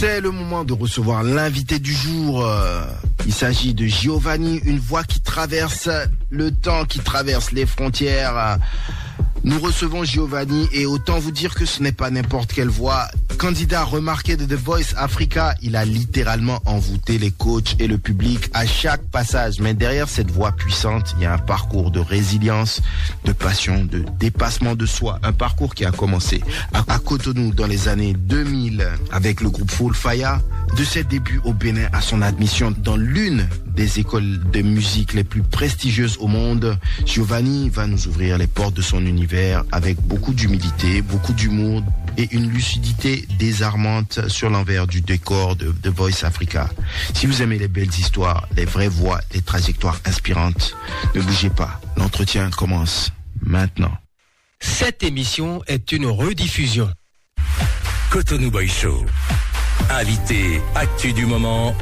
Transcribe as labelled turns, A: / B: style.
A: C'est le moment de recevoir l'invité du jour. Il s'agit de Giovanni, une voix qui traverse le temps, qui traverse les frontières. Nous recevons Giovanni et autant vous dire que ce n'est pas n'importe quelle voix. Candidat remarqué de The Voice Africa, il a littéralement envoûté les coachs et le public à chaque passage. Mais derrière cette voix puissante, il y a un parcours de résilience, de passion, de dépassement de soi. Un parcours qui a commencé à Cotonou dans les années 2000 avec le groupe Full Fire. De ses débuts au Bénin à son admission dans l'une des écoles de musique les plus prestigieuses au monde, Giovanni va nous ouvrir les portes de son univers avec beaucoup d'humilité, beaucoup d'humour et une lucidité désarmante sur l'envers du décor de The Voice Africa. Si vous aimez les belles histoires, les vraies voix, les trajectoires inspirantes, ne bougez pas, l'entretien commence maintenant.
B: Cette émission est une rediffusion.
C: Cotonou Boy Show. Invité, actu du moment,